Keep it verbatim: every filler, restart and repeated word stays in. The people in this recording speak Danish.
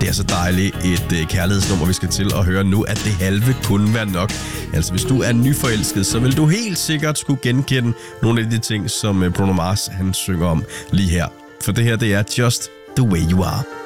Det er så dejligt et øh, kærlighedsnummer, vi skal til at høre nu, at det halve kunne være nok. Altså, hvis du er nyforelsket, så vil du helt sikkert skulle genkende nogle af de ting, som øh, Bruno Mars han synger om lige her. For det her, det er Just The Way You Are.